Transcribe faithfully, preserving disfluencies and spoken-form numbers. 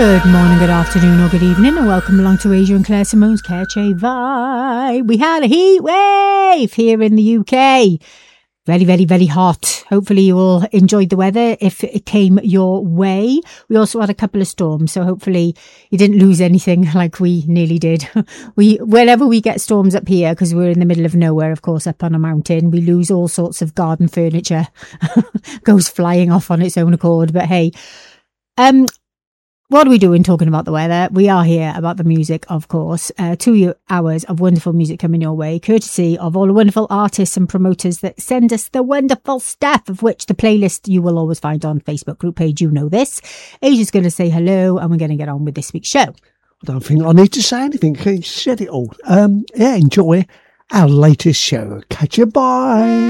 Good morning, good afternoon, or good evening, and welcome along to Asia and Claire Simone's Catch a Vibe. We had a heat wave here in the U K. Very, very, very hot. Hopefully you all enjoyed the weather if it came your way. We also had a couple of storms, so hopefully you didn't lose anything like we nearly did. We, whenever we get storms up here, because we're in the middle of nowhere, of course, up on a mountain, we lose all sorts of garden furniture. Goes flying off on its own accord. But hey, um, what are we doing talking about the weather? We are here about the music, of course. Uh, two hours of wonderful music coming your way, courtesy of all the wonderful artists and promoters that send us the wonderful stuff, of which the playlist you will always find on Facebook group page. You know this. Asia's going to say hello, and we're going to get on with this week's show. I don't think I need to say anything. He said it all. Um, yeah, enjoy our latest show. Catch you, bye.